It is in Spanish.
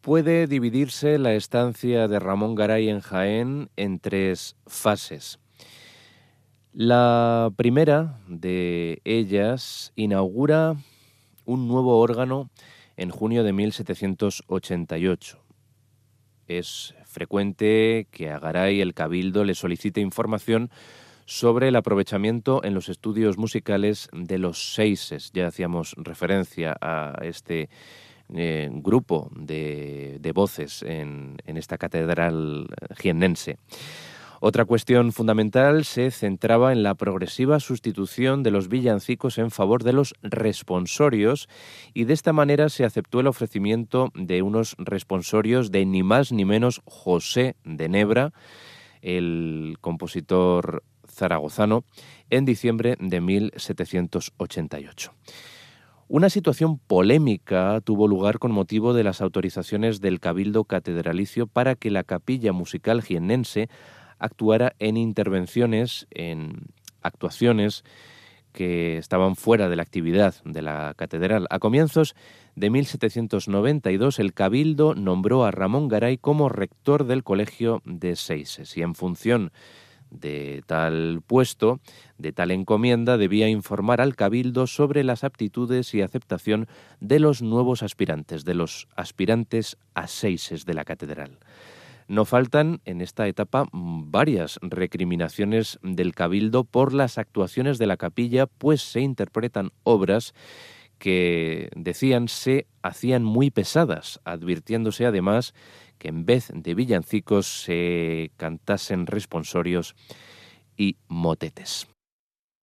Puede dividirse la estancia de Ramón Garay en Jaén en tres fases. La primera de ellas inaugura un nuevo órgano en junio de 1788. Es frecuente que a Garay el Cabildo le solicite información sobre el aprovechamiento en los estudios musicales de los seises. Ya hacíamos referencia a este grupo de voces en esta catedral jiennense. Otra cuestión fundamental se centraba en la progresiva sustitución de los villancicos en favor de los responsorios, y de esta manera se aceptó el ofrecimiento de unos responsorios de ni más ni menos José de Nebra, el compositor zaragozano, en diciembre de 1788. Una situación polémica tuvo lugar con motivo de las autorizaciones del Cabildo Catedralicio para que la Capilla Musical Jiennense actuara en intervenciones, en actuaciones que estaban fuera de la actividad de la catedral. A comienzos de 1792, el Cabildo nombró a Ramón Garay como rector del Colegio de Seises, y en función de tal puesto, de tal encomienda, debía informar al Cabildo sobre las aptitudes y aceptación de los nuevos aspirantes, de los aspirantes a seises de la catedral. No faltan en esta etapa varias recriminaciones del Cabildo por las actuaciones de la capilla, pues se interpretan obras que, decían, se hacían muy pesadas, advirtiéndose además que en vez de villancicos se cantasen responsorios y motetes.